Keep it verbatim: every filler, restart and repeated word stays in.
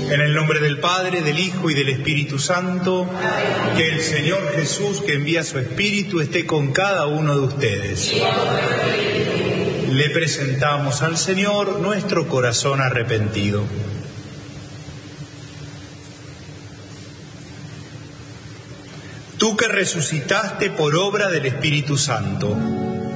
En el nombre del Padre, del Hijo y del Espíritu Santo, que el Señor Jesús, que envía su Espíritu, esté con cada uno de ustedes. Le presentamos al Señor nuestro corazón arrepentido. Tú que resucitaste por obra del Espíritu Santo,